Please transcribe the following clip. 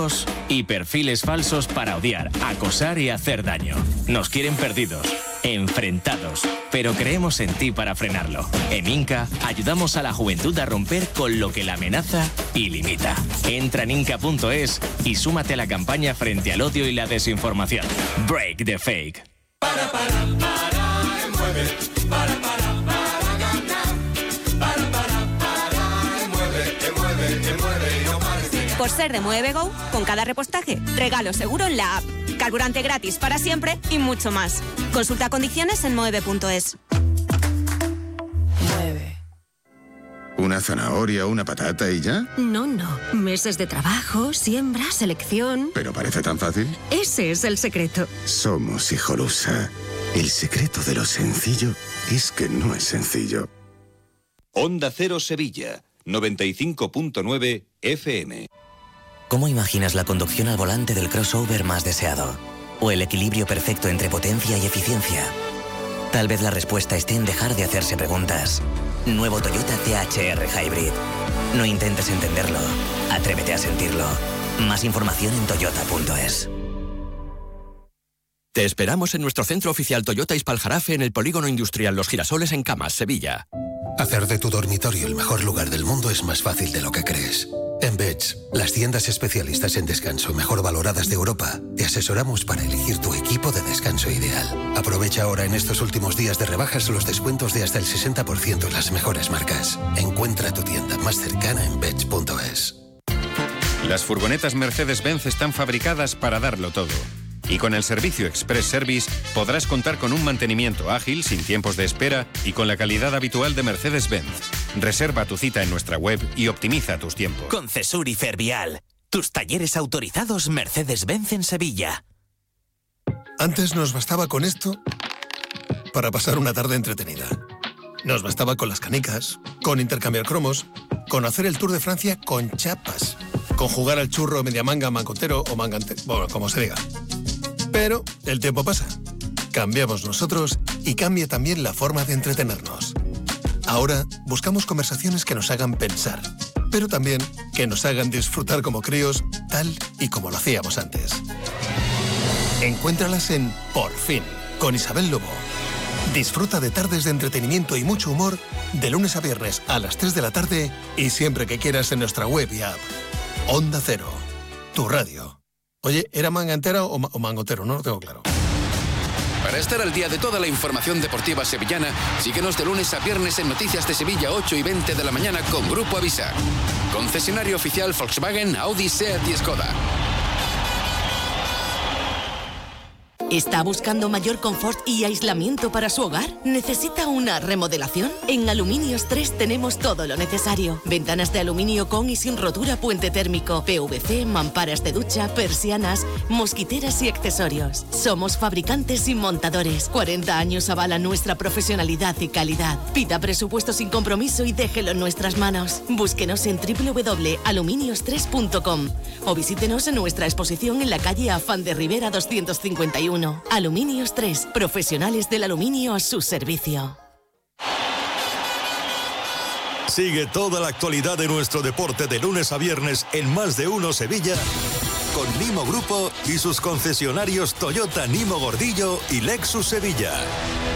amigos y perfiles falsos para odiar, acosar y hacer daño. Nos quieren perdidos, enfrentados, pero creemos en ti para frenarlo. En Inca ayudamos a la juventud a romper con lo que la amenaza y limita. Entra en inca.es y súmate a la campaña frente al odio y la desinformación. Break the fake. Mueve, para ganar. Mueve, no pares de ganar. Por ser de Mueve Go, con cada repostaje, regalo seguro en la app. Carburante gratis para siempre y mucho más. Consulta condiciones en mueve.es. Mueve. ¿Una zanahoria, una patata y ya? No. Meses de trabajo, siembra, selección. ¿Pero parece tan fácil? Ese es el secreto. Somos Hijolusa. El secreto de lo sencillo es que no es sencillo. Onda Cero Sevilla, 95.9 FM. ¿Cómo imaginas la conducción al volante del crossover más deseado? ¿O el equilibrio perfecto entre potencia y eficiencia? Tal vez la respuesta esté en dejar de hacerse preguntas. Nuevo Toyota THR Hybrid. No intentes entenderlo. Atrévete a sentirlo. Más información en toyota.es. Te esperamos en nuestro centro oficial Toyota Ispaljarafe en el Polígono Industrial Los Girasoles en Camas, Sevilla. Hacer de tu dormitorio el mejor lugar del mundo es más fácil de lo que crees. En Beds, las tiendas especialistas en descanso mejor valoradas de Europa, te asesoramos para elegir tu equipo de descanso ideal. Aprovecha ahora en estos últimos días de rebajas los descuentos de hasta el 60% en las mejores marcas. Encuentra tu tienda más cercana en Beds.es. Las furgonetas Mercedes-Benz están fabricadas para darlo todo. Y con el servicio Express Service podrás contar con un mantenimiento ágil, sin tiempos de espera y con la calidad habitual de Mercedes-Benz. Reserva tu cita en nuestra web y optimiza tus tiempos. Con Cesur y Fervial, tus talleres autorizados Mercedes-Benz en Sevilla. Antes nos bastaba con esto para pasar una tarde entretenida. Nos bastaba con las canicas, con intercambiar cromos, con hacer el Tour de Francia con chapas, con jugar al churro media manga, mangotero o mangante, bueno, como se diga. Pero el tiempo pasa. Cambiamos nosotros y cambia también la forma de entretenernos. Ahora buscamos conversaciones que nos hagan pensar, pero también que nos hagan disfrutar como críos, tal y como lo hacíamos antes. Encuéntralas en Por Fin, con Isabel Lobo. Disfruta de tardes de entretenimiento y mucho humor de lunes a viernes a las 3 de la tarde y siempre que quieras en nuestra web y app. Onda Cero, tu radio. Oye, ¿era mangantera o mangotero? No lo tengo claro. Para estar al día de toda la información deportiva sevillana, síguenos de lunes a viernes en Noticias de Sevilla 8 y 20 de la mañana con Grupo Avisa. Concesionario oficial Volkswagen, Audi, Seat y Skoda. ¿Está buscando mayor confort y aislamiento para su hogar? ¿Necesita una remodelación? En Aluminios 3 tenemos todo lo necesario. Ventanas de aluminio con y sin rotura, puente térmico, PVC, mamparas de ducha, persianas, mosquiteras y accesorios. Somos fabricantes y montadores. 40 años avalan nuestra profesionalidad y calidad. Pida presupuesto sin compromiso y déjelo en nuestras manos. Búsquenos en www.aluminios3.com o visítenos en nuestra exposición en la calle Afán de Rivera 251. Aluminios 3, profesionales del aluminio a su servicio. Sigue toda la actualidad de nuestro deporte de lunes a viernes en Más de Uno Sevilla con Nimo Grupo y sus concesionarios Toyota Nimo Gordillo y Lexus Sevilla.